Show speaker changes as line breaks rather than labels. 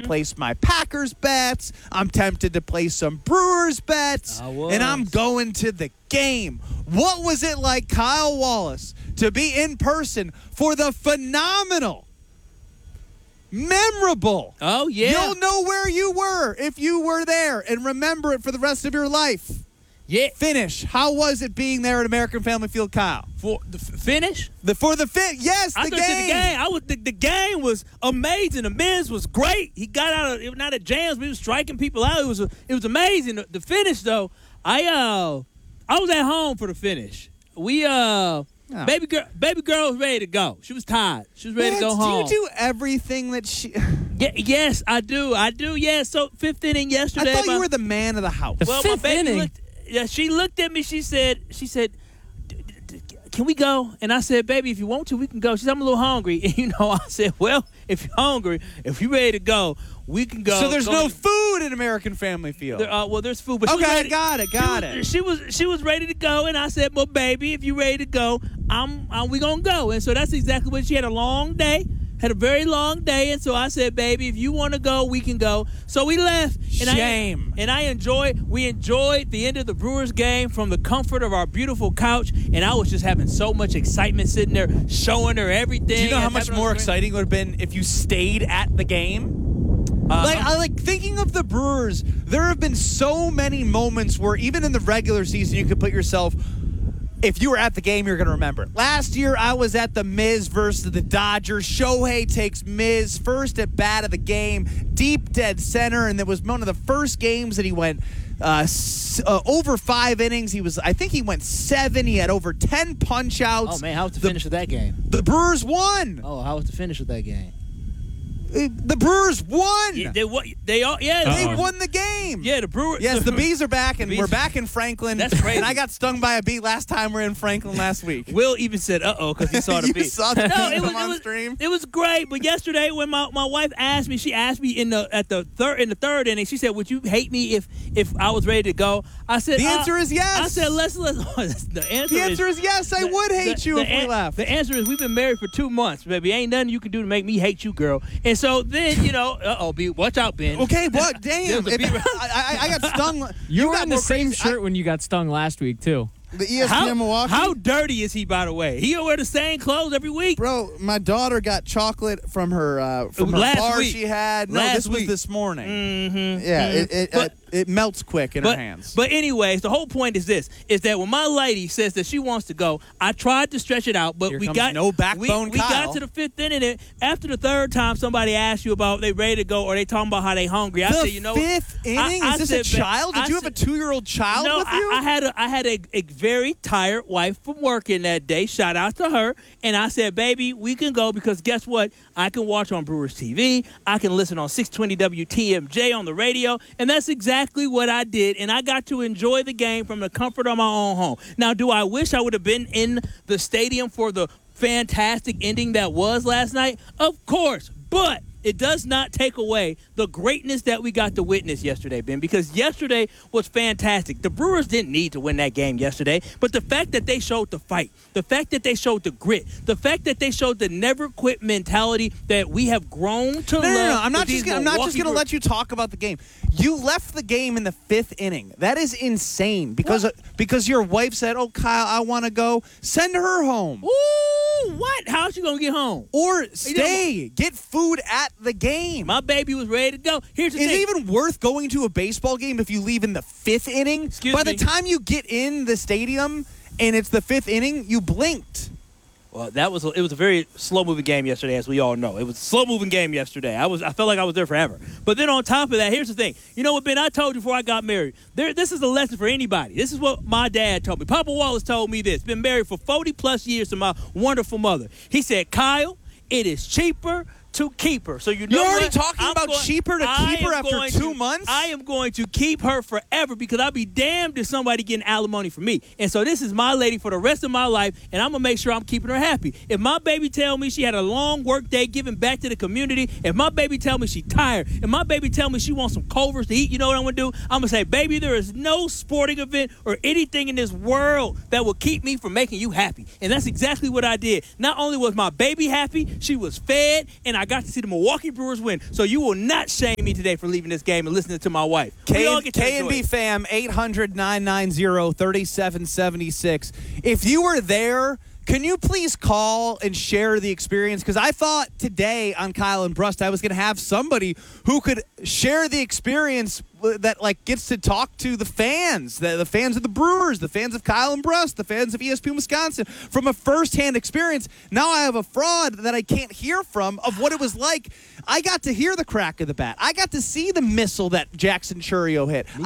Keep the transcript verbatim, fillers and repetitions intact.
place my Packers bets. I'm tempted to place some Brewers bets. And I'm going to the game. What was it like, Kyle Wallace, to be in person for the phenomenal, memorable.
Oh, yeah.
You'll know where you were if you were there and remember it for the rest of your life.
Yeah.
Finish. How was it being there at American Family Field, Kyle?
For the f- finish?
The For the fit. Yes, the
I
game.
I the game. I was, the, the game was amazing. The Miz was great. He got out of, it was not a jams, but he was striking people out. It was a, it was amazing. The, the finish, though, I uh, I was at home for the finish. We, uh, oh. baby girl baby girl was ready to go. She was tired. She was ready
What?
to go home.
Do you do everything that she...
Yeah, yes, I do. I do, yes. So, fifth inning yesterday.
I thought
my,
you were the man of the house.
The
well,
fifth
my baby
inning?
Looked, yeah, she looked at me. She said, she said, can we go? And I said, baby, if you want to, we can go. She said, I'm a little hungry. And, you know, I said, well, if you're hungry, if you're ready to go, we can go.
So there's
go
no
to,
food in American Family Field.
There, uh, well, there's food. But she was
okay,
ready,
got it, got
she
it.
Was, she was she was ready to go, and I said, well, baby, if you're ready to go, I'm, I'm we gonna go. And so that's exactly what she had. A long day, had a very long day, and so I said, baby, if you want to go, we can go. So we left. And
Shame.
I, and I enjoyed. We enjoyed the end of the Brewers game from the comfort of our beautiful couch, and I was just having so much excitement sitting there, showing her everything.
Do you know how much more exciting it would have been if you stayed at the game? Uh, like, I like thinking of the Brewers. There have been so many moments where even in the regular season, you could put yourself. If you were at the game, you're going to remember it. Last year, I was at the Miz versus the Dodgers. Shohei takes Miz first at bat of the game, deep dead center, and it was one of the first games that he went uh, s- uh, over five innings. He was, I think he went seven. He had over ten punch outs.
Oh man, how was the,
the
finish of that game?
The Brewers won.
Oh, how was the finish of that game?
The Brewers won.
Yeah, they won. They all. Yeah,
They
Uh-oh.
won the game.
Yeah, the Brewers.
Yes, the bees are back, and
Bees.
we're back in Franklin.
That's crazy.
And I got stung by a bee last time we were in Franklin last week.
Will even said, "Uh-oh," because he saw the
you
bee.
saw the
no,
bee
it was,
come
it
on
was,
stream.
It was great, but yesterday when my, my wife asked me, she asked me in the at the third in the third inning. She said, "Would you hate me if if I was ready to go?" I said,
The
uh,
answer is yes.
I said, "Let's let's." the answer,
The answer is, is yes. I
the,
would hate
the,
you
the
if we
an,
left.
The answer is we've been married for two months, baby. Ain't nothing you can do to make me hate you, girl. And so then you know, uh oh, B, watch out, Ben.
Okay, what? Damn.
There's a
If-
bee-
I, I, I got stung.
You, were
got
in the
more
same
crazy-
shirt when you got stung last week, too.
The E S P N
How,
Milwaukee.
how dirty is he, by the way? He wear the same clothes every week.
Bro, my daughter got chocolate from her uh, from her
Last
bar
week.
she had.
No,
Last
this was
week.
this morning.
Mm-hmm.
Yeah, it, it,
But it melts quick in
But,
her hands.
but anyways, the whole point is this: is that when my lady says that she wants to go, I tried to stretch it out, but
Here
we
comes
got
no backbone
We, we
Kyle.
got to the fifth inning, and after the third time, somebody asked you about they ready to go or they talking about how they hungry. I
the
said, you know,
fifth inning?
I- I
is this
said,
a child? Did
I
you have a
said-
two-year-old child
no,
with you?
I, I had a I had a, a very tired wife from working that day. Shout out to her. And I said, baby, we can go because guess what? I can watch on Brewers T V. I can listen on six twenty W T M J on the radio. And that's exactly what I did. And I got to enjoy the game from the comfort of my own home. Now, do I wish I would have been in the stadium for the fantastic ending that was last night? Of course. But it does not take away the greatness that we got to witness yesterday, Ben, because yesterday was fantastic. The Brewers didn't need to win that game yesterday, but the fact that they showed the fight, the fact that they showed the grit, the fact that they showed the never quit mentality that we have grown to
No,
love.
no, no, no. I'm not
with
just
these
gonna, I'm not just
Milwaukee
going to
Brewers.
let you talk about the game. You left the game in the fifth inning. That is insane because uh, because your wife said, "Oh, Kyle, I want to go." Send her home.
Ooh, what? How's she going to get home?
Or stay. Get food at the game.
My baby was ready to go. Here's the
Is
thing.
it even worth going to a baseball game if you leave in the fifth inning?
Excuse
By
me?
the time you get in the stadium and it's the fifth inning, you blinked.
Well, that was a, it was a very slow-moving game yesterday, as we all know. It was a slow-moving game yesterday. I was I felt like I was there forever. But then on top of that, here's the thing. You know what, Ben? I told you before I got married. There, this is a lesson for anybody. This is what my dad told me. Papa Wallace told me this. Been married for forty-plus years to my wonderful mother. He said, Kyle, it is cheaper to keep her. So you know
You're already
what?
talking
I'm
about
going-
cheaper to
I
keep her
am
after
going
two
to-
months?
I am going to keep her forever because I'll be damned if somebody getting alimony from me. And so this is my lady for the rest of my life, and I'm going to make sure I'm keeping her happy. If my baby tell me she had a long work day giving back to the community, if my baby tell me she tired, if my baby tell me she wants some Culver's to eat, you know what I'm going to do? I'm going to say, baby, there is no sporting event or anything in this world that will keep me from making you happy. And that's exactly what I did. Not only was my baby happy, she was fed, and I got to see the Milwaukee Brewers win. So you will not shame me today for leaving this game and listening to my wife.
K and B fam, eight hundred, nine nine zero, three seven seven six. If you were there, can you please call and share the experience? Because I thought today on Kyle and Brust I was going to have somebody who could share the experience that like gets to talk to the fans, the, the fans of the Brewers, the fans of Kyle and Brust, the fans of E S P N Wisconsin from a firsthand experience. Now I have a fraud that I can't hear from of what it was like. I got to hear the crack of the bat. I got to see the missile that Jackson Churio hit.